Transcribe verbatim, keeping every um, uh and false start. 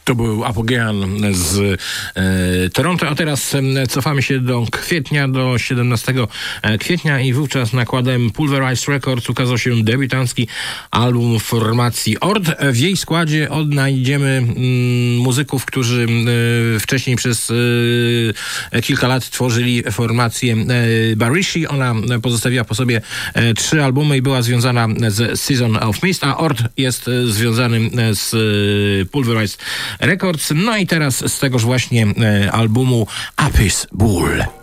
To był Apogean z e, Toronto, a teraz e, cofamy się do kwietnia, do siedemnastego kwietnia i wówczas nakładem Pulverized Records ukazał się debiutancki album formacji Ord. W jej składzie odnajdziemy mm, muzyków, którzy e, wcześniej przez e, kilka lat tworzyli formację e, Barishi. Ona pozostawiła po sobie e, trzy albumy i była związana z Season of Mist, a Ord jest e, związany z e, Pulverized Records. No i teraz z tegoż właśnie e, albumu Apis Bull.